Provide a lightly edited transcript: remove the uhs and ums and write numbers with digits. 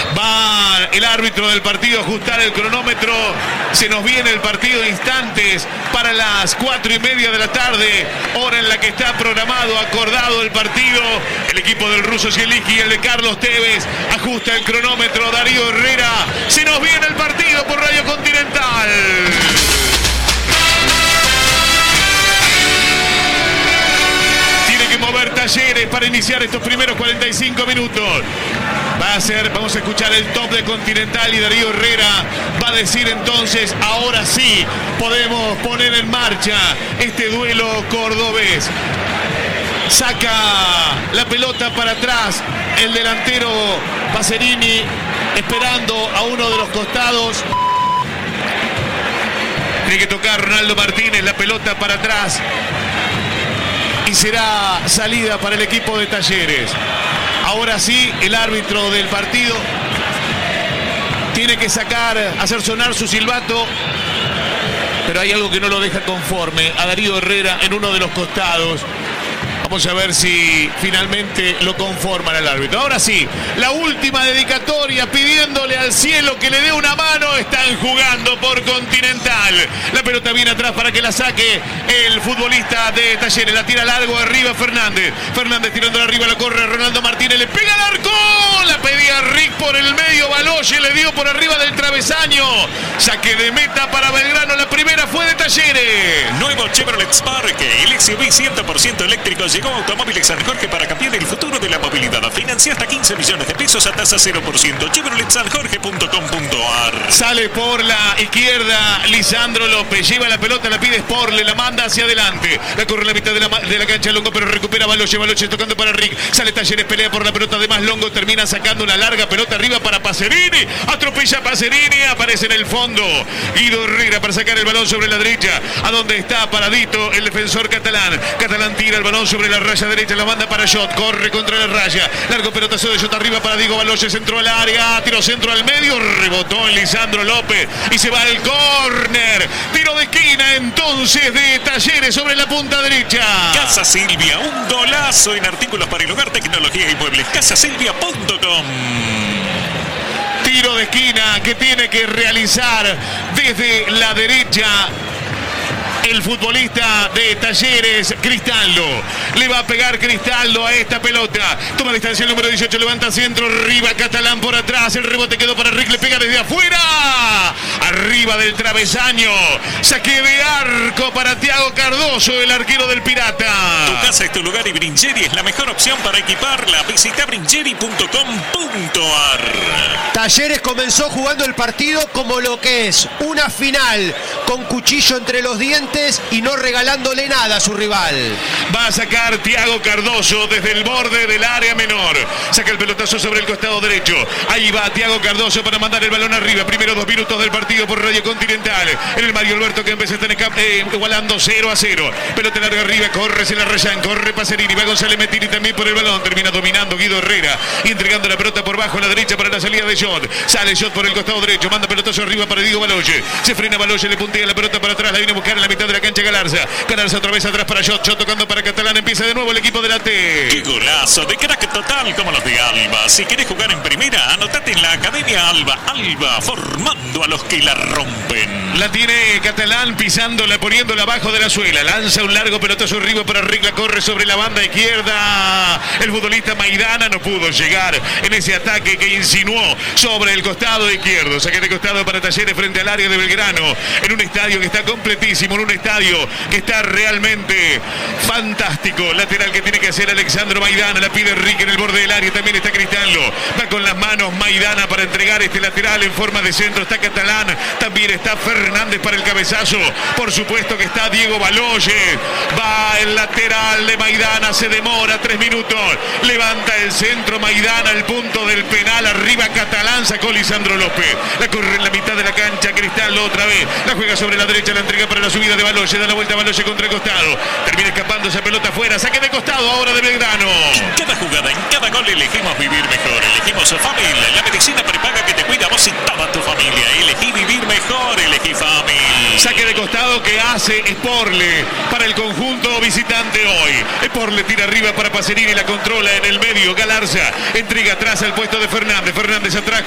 Va el árbitro del partido a ajustar el cronómetro. Se nos viene el partido de instantes para las 4:30 de la tarde, hora en la que está programado, acordado el partido. El equipo del ruso Zielinski y el de Carlos Tevez ajusta el cronómetro. Darío Herrera, se nos viene el partido por Radio Continental. Mover Talleres para iniciar estos primeros 45 minutos. Vamos a escuchar el top de Continental y Darío Herrera va a decir entonces, ahora sí podemos poner en marcha este duelo cordobés. Saca la pelota para atrás el delantero Pacerini, esperando a uno de los costados. Tiene que tocar Ronaldo Martínez, la pelota para atrás. Y será salida para el equipo de Talleres. Ahora sí, el árbitro del partido tiene que hacer sonar su silbato. Pero hay algo que no lo deja conforme a Darío Herrera en uno de los costados. Vamos a ver si finalmente lo conforman al árbitro. Ahora sí, la última dedicatoria pidiéndole al cielo que le dé una mano. Están jugando por Continental. La pelota viene atrás para que la saque el futbolista de Talleres. La tira largo arriba Fernández. Fernández tirando arriba, la corre Ronaldo Martínez. Le pega al arco. La pedía Rick por el medio. Baloye le dio por arriba del travesaño. Saque de meta para Belgrano. La primera fue de Talleres. Nuevo Chevrolet Spark, el SUV 100% eléctrico. Llegó Automóviles San Jorge para cambiar el futuro de la movilidad. Financia hasta 15 millones de pesos a tasa 0%. ChevroletSanJorge.com.ar. Sale por la izquierda Lisandro López. Lleva la pelota, la pide Sporle, la manda hacia adelante. La corre en la mitad de la cancha Longo, pero recupera Baloye. Baloye tocando para Rick. Sale Talleres, pelea por la pelota de más Longo. Termina sacando una larga pelota arriba para Pacerini. Atropella Pacerini. Aparece en el fondo Guido Herrera para sacar el balón sobre la derecha. A donde está paradito el defensor catalán. Catalán tira el balón sobre la raya derecha, la manda para Jot, corre contra la raya, largo pelotazo de Jot arriba para Diego Baloye, centro al área, tiro centro al medio, rebotó en Lisandro López y se va al córner, tiro de esquina entonces de Talleres sobre la punta derecha. Casa Silvia, un golazo en artículos para el hogar, tecnología y muebles, casasilvia.com. Tiro de esquina que tiene que realizar desde la derecha el futbolista de Talleres, Cristaldo. Le va a pegar Cristaldo a esta pelota. Toma distancia el número 18, levanta centro, arriba Catalán por atrás. El rebote quedó para Rick, le pega desde afuera. Arriba del travesaño. Saque de arco para Thiago Cardoso, el arquero del Pirata. Tu casa es tu lugar y Brincheri es la mejor opción para equiparla. Visita brincheri.com.ar. Talleres comenzó jugando el partido como lo que es una final, con cuchillo entre los dientes y no regalándole nada a su rival. Va a sacar Thiago Cardoso desde el borde del área menor. Saca el pelotazo sobre el costado derecho. Ahí va Thiago Cardoso para mandar el balón arriba. Primero 2 minutos del partido por Radio Continental. En el Mario Alberto que empezó a estar igualando 0-0. Pelota larga arriba, corre Celarrayán, corre Pacerini, va González Metini también por el balón. Termina dominando Guido Herrera y entregando la pelota por bajo a la derecha para la salida de Jot. Sale Jot por el costado derecho, manda pelotazo arriba para Diego Baloye. Se frena Baloye, le puntea la pelota para atrás, la viene a buscar en la mitad de la cancha Galarza. Galarza otra vez atrás para Jot. Jot tocando para Catalán. Empieza de nuevo el equipo de la T. ¡Qué golazo! De crack total como los de Alba. Si querés jugar en primera, anotate en la Academia Alba. Alba, formando a los que la rompen. La tiene Catalán pisándola, poniéndola abajo de la suela. Lanza un largo pelotazo arriba para Rick. La corre sobre la banda izquierda. El futbolista Maidana no pudo llegar en ese ataque que insinuó sobre el costado izquierdo. Saque de costado para Talleres frente al área de Belgrano. En un estadio que está completísimo. En un estadio que está realmente fantástico. Lateral que tiene que hacer Alexandro Maidana. La pide Rick en el borde del área. También está Cristaldo. Va con las manos Maidana para entregar este lateral en forma de centro. Está Catalán. También está Fernández para el cabezazo. Por supuesto que está Diego Baloye. Va el lateral de Maidana. Se demora 3 minutos. Levanta el centro Maidana al punto del penal. Arriba Catalán. Sacó Lisandro López. La corre en la mitad de la cancha. Cristaldo otra vez. La juega sobre la derecha. La entrega para la subida de Baloye. Da la vuelta a Baloye contra el costado. Termina escapando esa pelota afuera. Saque de costado ahora de Belgrano. En cada jugada, en cada gol elegimos vivir mejor. Elegimos Famil, la medicina prepaga que te cuida a vos y toda tu familia. Elegí vivir mejor. Elegí Famil. Saque de costado que hace Sporle para el conjunto visitante hoy. Sporle tira arriba para Pacerini. La controla en el medio. Galarza entrega atrás al puesto de Fernández. Fernández atrás.